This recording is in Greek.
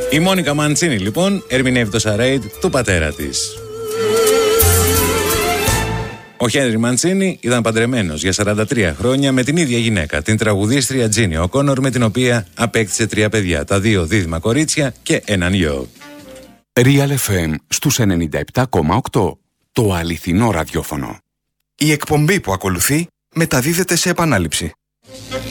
Η Μόνικα Μαντσίνη λοιπόν ερμηνεύει το Σαρέιντ του πατέρα της. Ο Χένρι Μαντσίνη ήταν παντρεμένος για 43 χρόνια με την ίδια γυναίκα, την τραγουδίστρια Τζίνι Οκόνορ, με την οποία απέκτησε 3 παιδιά, τα 2 δίδυμα κορίτσια και έναν γιο. Real FM στους 97,8. Το αληθινό ραδιόφωνο. Η εκπομπή που ακολουθεί μεταδίδεται σε επανάληψη.